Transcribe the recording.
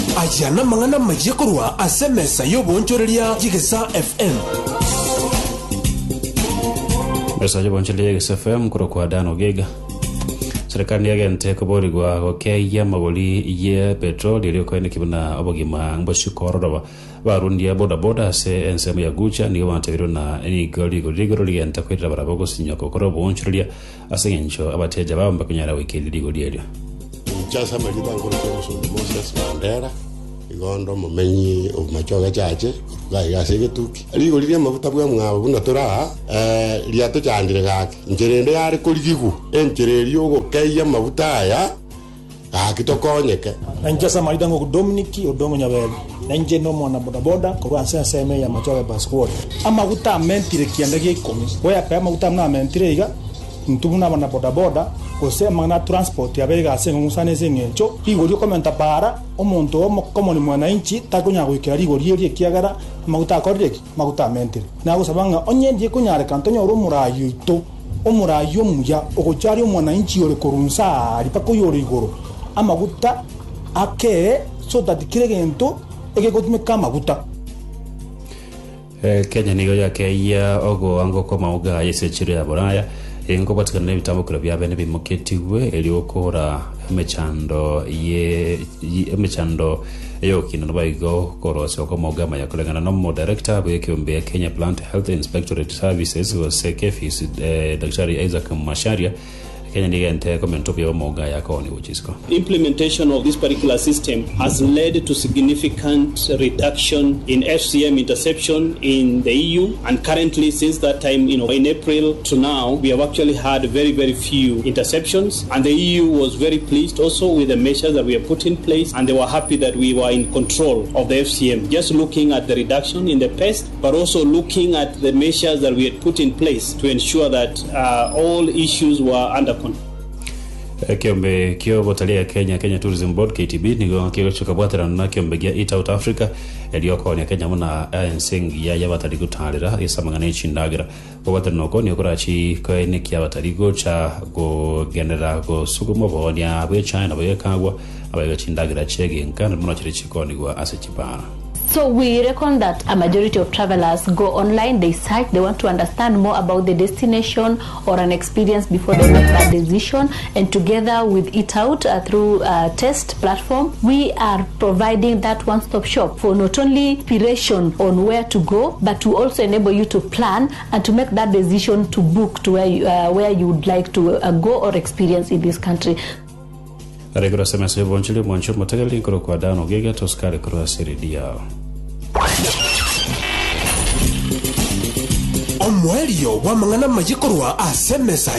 Ajana mangana majikurwa asemesa yobonchoreria Jigisa FM. Mesa yobonchoreria Jigisa FM kurokwa dano giga. Serikali yagente kuborigwa gokeya magoli ye petrol iliyokuwa nikibuna obogima ngboshikoroba barundi boda boda se ensema ya gucha ni wantebiro na ni goli ligenta kwira barabogo sinyoko korobo onchulia asengencho abateja bamba kunyara wikeli ligoli elyo. Chasa malida ngoro kwa Moses Mandela igondo mumenyi omachoga chache gase getuki ligoli lya mafuta bwa mwabo buna tora liato chandire gake njerende yari kurigigu enchereri ogo keya mafuta aya akitokonyeke Chasa malida ngoro Dominiki odongo nyabebe nanje no mwana boda boda kwa seme ya machoga passport amafuta mentire kiandage 10 kwa ya mafuta mna mentire iga ntubuna bana boda boda kose mangana transport ya bega sengo musane sengecho igori komenta para omuntu omo komo ni mwana inchi takunya gwikira igori eri kiagara maguta akoreki maguta mentire na gusabanga onyendi kunyare kantonyo rumurayo ito omurayo muya ogochari omwana inchi ore korunsa ari pako yori igoro amaguta ake so that kiregento egegotumeka maguta Kenya nigo yake ya ogo ango koma uga yesechire ya boraya ingo batikana bitamo kura byabene bimuketiwe eliokora emechando eyokino nabayigo korose okomogama yakolengana no director bekeombe Kenya Plant Health Inspectorate Services was Sekefis Dr. Isaac Masharia Kenya nigente komento byo moga yakoni uchisko. Implementation of this particular system has led to significant reduction in FCM interception in the EU, and currently since that time, in April to now, we have actually had very few interceptions, and the EU was very pleased also with the measures that we have put in place, and they were happy that we were in control of the FCM, just looking at the reduction in the pest, but also looking at the measures that we had put in place to ensure that all issues were under control. Kiombe kio botalia Kenya Tourism Board KTB nigo kio chukabwatera na kiombe gia Eat Out Africa eliyoko ni Kenya muna ensing ya yabatari gutalira isamangana ichindagira bobata noko ni okurachi ko ene kia batari go cha go genera go sugumo bonya bwe China bwe kagwa abaga chindagira chege nkana muna chiri chikoni gwa asechipana. So we reckon that a majority of travelers go online, they search, they want to understand more about the destination or an experience before they make that decision. And together with Eat Out through a test platform, we are providing that one-stop shop for not only inspiration on where to go, but to also enable you to plan and to make that decision to book to where you would like to go or experience in this country. Regula semestre bonchile moncho matagali koro kwa dano giga toskare koro asiridia. Omwelio wa mangana majikurwa asemesa